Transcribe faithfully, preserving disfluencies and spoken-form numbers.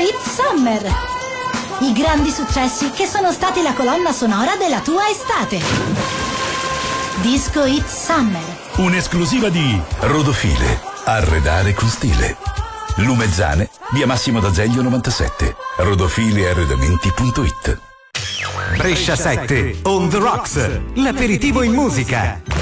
Hit Summer. I grandi successi che sono stati la colonna sonora della tua estate. Disco Hit Summer. Un'esclusiva di Rodofile. Arredare con stile. Lumezzane, via Massimo d'Azeglio novantasette. rodofile arredamenti punto it. Brescia sette, On the Rocks, l'aperitivo in musica.